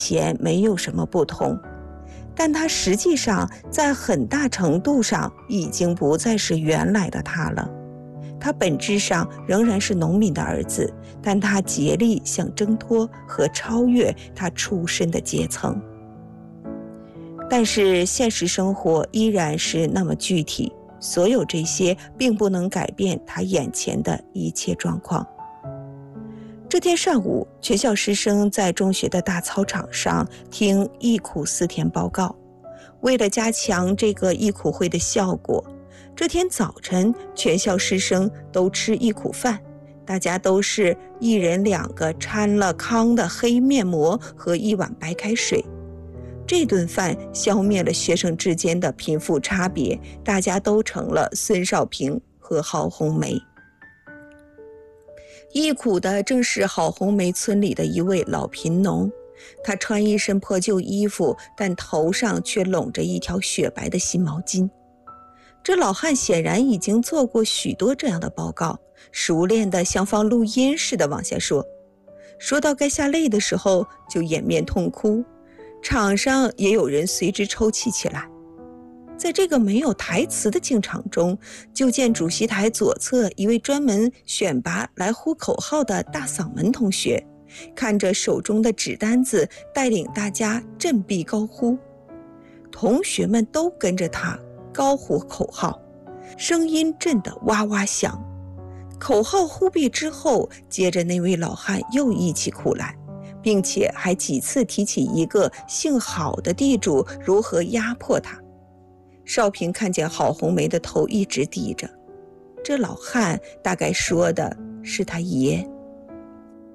前没有什么不同，但他实际上在很大程度上已经不再是原来的他了。他本质上仍然是农民的儿子，但他竭力想挣脱和超越他出身的阶层。但是现实生活依然是那么具体，所有这些并不能改变他眼前的一切状况。这天上午，全校师生在中学的大操场上听忆苦思甜报告。为了加强这个忆苦会的效果，这天早晨全校师生都吃忆苦饭，大家都是一人2个掺了糠的黑面膜和1碗白开水。这顿饭消灭了学生之间的贫富差别，大家都成了孙少平和郝红梅。忆苦的正是郝红梅村里的一位老贫农，他穿一身破旧衣服，但头上却拢着一条雪白的新毛巾。这老汉显然已经做过许多这样的报告，熟练的像放录音似的往下说，说到该下泪的时候就掩面痛哭，场上也有人随之抽泣起来。在这个没有台词的竞场中，就见主席台左侧一位专门选拔来呼口号的大嗓门同学，看着手中的纸单子，带领大家振臂高呼。同学们都跟着他高呼口号，声音震得哇哇响。口号呼毕之后，接着那位老汉又一起哭来，并且还几次提起一个姓郝的地主如何压迫他。少平看见郝红梅的头一直低着，这老汉大概说的是他爷。